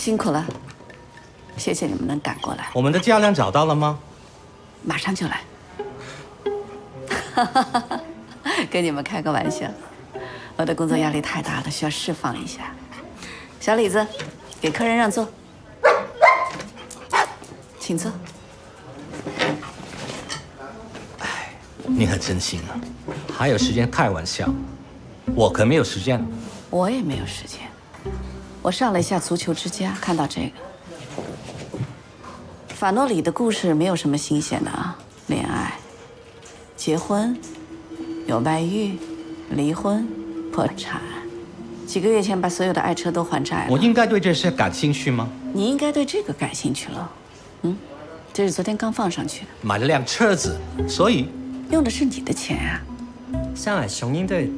辛苦了，谢谢你们能赶过来。 我们的价量找到了吗？ 马上就来。跟你们开个玩笑，我的工作压力太大了，需要释放一下。小李子，给客人让座，请坐。 你可真行啊，还有时间开玩笑，我可没有时间。 我也没有时间。我上了一下足球之家，看到这个。法诺里的故事没有什么新鲜的啊，恋爱、结婚、有外遇、离婚、破产，几个月前把所有的爱车都还债了。 我应该对这些感兴趣吗？ 你应该对这个感兴趣了。这是昨天刚放上去的。 买了辆车子，所以用的是你的钱啊。 上海雄鹰队